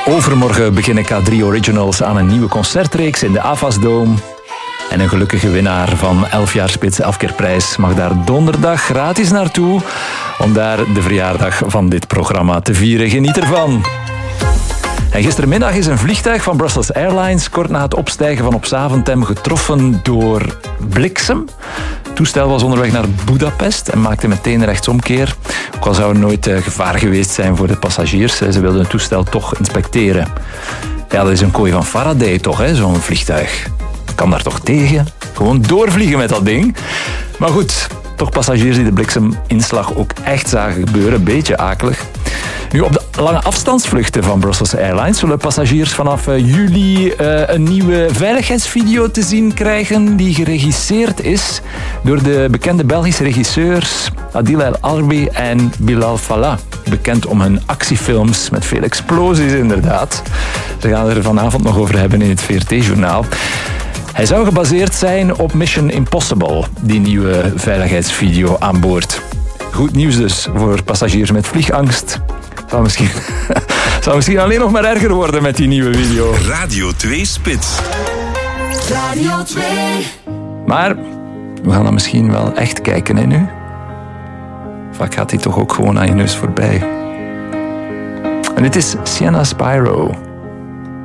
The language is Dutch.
Overmorgen beginnen K3 Originals aan een nieuwe concertreeks in de Avas Dome. En een gelukkige winnaar van 11 jaar Spits 11 keer prijs mag daar donderdag gratis naartoe om daar de verjaardag van dit programma te vieren. Geniet ervan! En gistermiddag is een vliegtuig van Brussels Airlines kort na het opstijgen van op Zaventem getroffen door bliksem. Het toestel was onderweg naar Budapest en maakte meteen rechtsomkeer. Ook al zou er nooit gevaar geweest zijn voor de passagiers. Ze wilden het toestel toch inspecteren. Ja, dat is een kooi van Faraday toch, hè, zo'n vliegtuig. Kan daar toch tegen? Gewoon doorvliegen met dat ding. Maar goed, toch passagiers die de blikseminslag ook echt zagen gebeuren. Een beetje akelig. Nu, op de lange afstandsvluchten van Brussels Airlines zullen passagiers vanaf juli een nieuwe veiligheidsvideo te zien krijgen die geregisseerd is door de bekende Belgische regisseurs Adil El Arbi en Bilal Fallah. Bekend om hun actiefilms met veel explosies inderdaad. Ze gaan er vanavond nog over hebben in het VRT-journaal. Hij zou gebaseerd zijn op Mission Impossible, die nieuwe veiligheidsvideo aan boord. Goed nieuws dus voor passagiers met vliegangst. Zou misschien alleen nog maar erger worden met die nieuwe video. Radio 2 Spits. Radio 2. Maar we gaan dan misschien wel echt kijken, hè, nu? Vaak gaat hij toch ook gewoon aan je neus voorbij. En dit is Sienna Spyro.